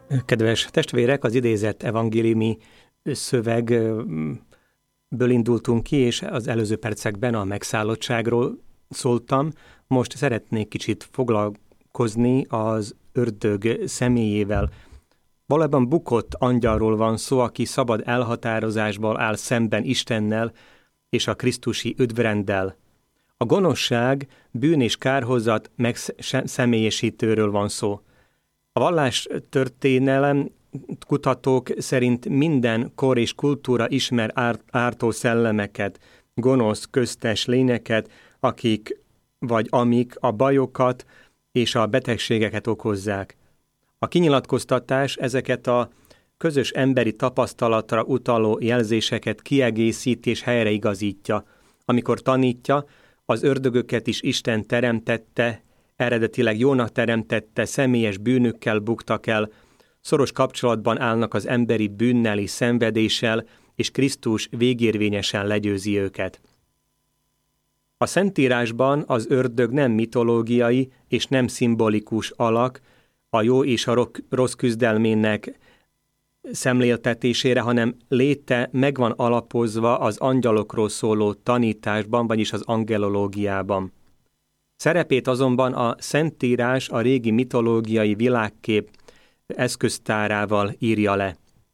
Kedves testvérek, az idézett evangéliumi szövegből indultunk ki, és az előző percekben a megszállottságról szóltam. Most szeretnék kicsit foglalkozni az ördög személyével. Valójában bukott angyalról van szó, aki szabad elhatározásból áll szemben Istennel és a krisztusi üdvrenddel. A gonoszság, bűn és kárhozat megszemélyesítőről van szó. A vallástörténelem kutatók szerint minden kor és kultúra ismer ártó szellemeket, gonosz, köztes lényeket, akik vagy amik a bajokat és a betegségeket okozzák. A kinyilatkoztatás ezeket a közös emberi tapasztalatra utaló jelzéseket kiegészíti és helyreigazítja, amikor tanítja, az ördögöket is Isten teremtette, eredetileg jónak teremtette, személyes bűnükkel buktak el, szoros kapcsolatban állnak az emberi bűnnel és szenvedéssel, és Krisztus végérvényesen legyőzi őket. A Szentírásban az ördög nem mitológiai és nem szimbolikus alak a jó és a rossz küzdelmének szemléltetésére, hanem léte meg van alapozva az angyalokról szóló tanításban, vagyis az angelológiában. Szerepét azonban a Szentírás a régi mitológiai világkép eszköztárával írja le.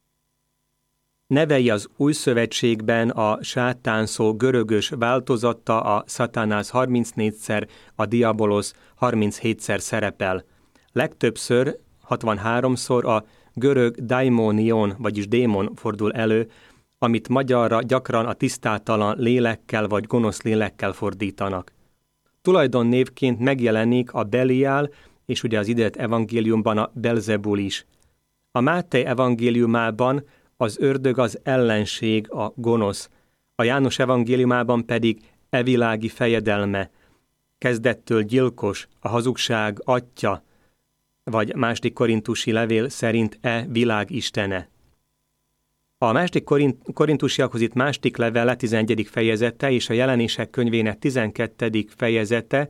Nevei az Új Szövetségben a sátán szó görögös változata, a szatánász 34-szer, a diabolosz 37-szer szerepel. Legtöbbször, 63-szor a görög daimonion, vagyis démon fordul elő, amit magyarra gyakran a tisztátalan lélekkel vagy gonosz lélekkel fordítanak. Tulajdonnévként megjelenik a Beliál, és ugye az idézett evangéliumban a Belzebul is. A Máté evangéliumában az ördög az ellenség, a gonosz, a János evangéliumában pedig evilági fejedelme, kezdettől gyilkos, a hazugság atya, vagy második korintusi levél szerint világ istene. A második korintusiakhoz itt második levele 11. fejezete és a Jelenések könyvének 12. fejezete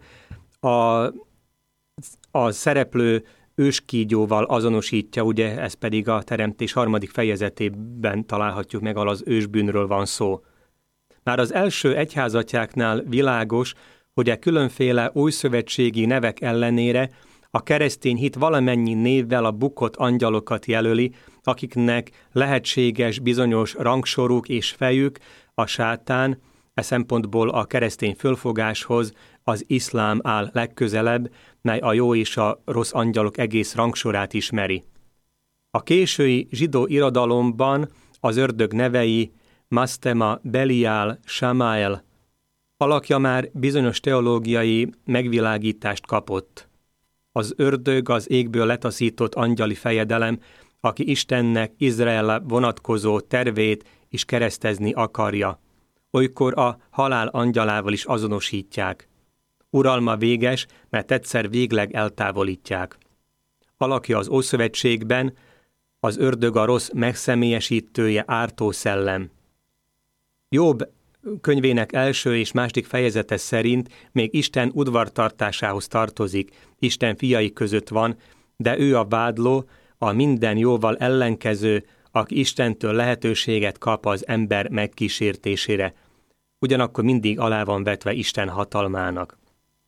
a szereplő őskígyóval azonosítja, ugye ez pedig a Teremtés 3. fejezetében találhatjuk meg, ahol az ősbűnről van szó. Már az első egyházatjáknál világos, hogy a különféle újszövetségi nevek ellenére a keresztény hit valamennyi névvel a bukott angyalokat jelöli, akiknek lehetséges bizonyos rangsoruk és fejük, a sátán, e szempontból a keresztény fölfogáshoz az iszlám áll legközelebb, mely a jó és a rossz angyalok egész rangsorát ismeri. A késői zsidó irodalomban az ördög nevei Masztema, Beliál, Samael alakja már bizonyos teológiai megvilágítást kapott. Az ördög az égből letaszított angyali fejedelem, aki Istennek Izraelre vonatkozó tervét is keresztezni akarja. Olykor a halál angyalával is azonosítják. Uralma véges, mert egyszer végleg eltávolítják. Alakja az Ószövetségben, az ördög a rossz megszemélyesítője, ártó szellem. Jobb könyvének első és második fejezete szerint még Isten udvartartásához tartozik, Isten fiai között van, de ő a vádló, a minden jóval ellenkező, aki Istentől lehetőséget kap az ember megkísértésére. Ugyanakkor mindig alá van vetve Isten hatalmának.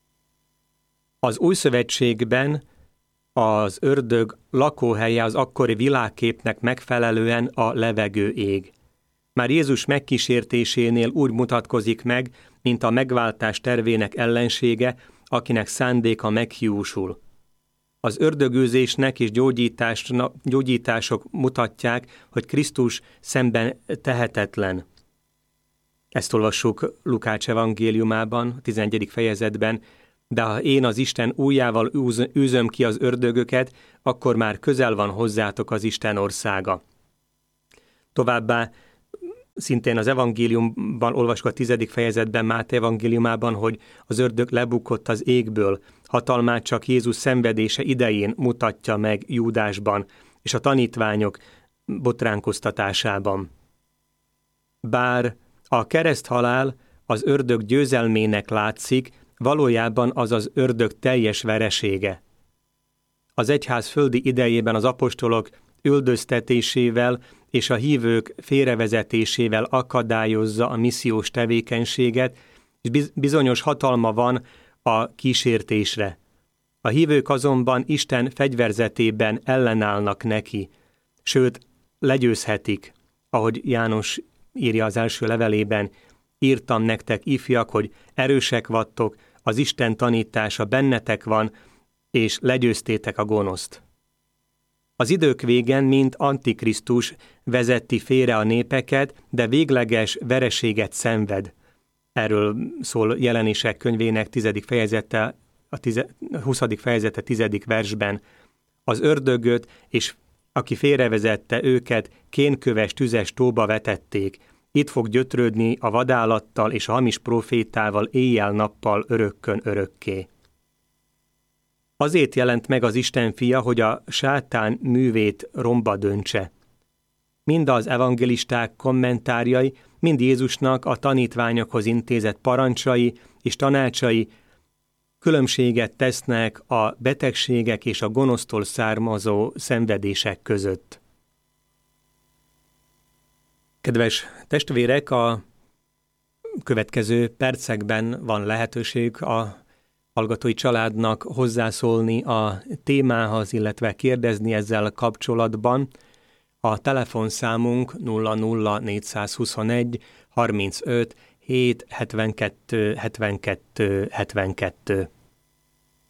Az Új Szövetségben az ördög lakóhelye az akkori világképnek megfelelően a levegő ég. Már Jézus megkísértésénél úgy mutatkozik meg, mint a megváltás tervének ellensége, akinek szándéka meghiúsul. Az ördögűzésnek és gyógyítások mutatják, hogy Krisztus szemben tehetetlen. Ezt olvassuk Lukács evangéliumában, a 11. fejezetben, de ha én az Isten ujjával űzöm ki az ördögöket, akkor már közel van hozzátok az Isten országa. Továbbá szintén az evangéliumban olvasjuk a 10. fejezetben, Máté evangéliumában, hogy az ördög lebukott az égből, hatalmát csak Jézus szenvedése idején mutatja meg Júdásban, és a tanítványok botránkoztatásában. Bár a kereszthalál az ördög győzelmének látszik, valójában az az ördög teljes veresége. Az egyház földi idejében az apostolok üldöztetésével és a hívők félrevezetésével akadályozza a missziós tevékenységet, és bizonyos hatalma van a kísértésre. A hívők azonban Isten fegyverzetében ellenállnak neki, sőt, legyőzhetik, ahogy János írja az első levelében, írtam nektek, ifjak, hogy erősek vattok, az Isten tanítása bennetek van, és legyőztétek a gonoszt. Az idők végén, mint Antikrisztus vezeti félre a népeket, de végleges vereséget szenved. Erről szól Jelenések könyvének 10. fejezete, a 20. fejezete 10. versben. Az ördögöt, és aki félrevezette őket, kénköves tüzes tóba vetették. Itt fog gyötrődni a vadállattal és a hamis profétával éjjel-nappal örökkön örökké. Azért jelent meg az Isten fia, hogy a sátán művét romba döntse. Mind az evangelisták kommentárjai, mind Jézusnak a tanítványokhoz intézett parancsai és tanácsai különbséget tesznek a betegségek és a gonosztól származó szenvedések között. Kedves testvérek, a következő percekben van lehetőség a hallgatói családnak hozzászólni a témához, illetve kérdezni ezzel kapcsolatban. A telefonszámunk 00421 35 7 72 72 72.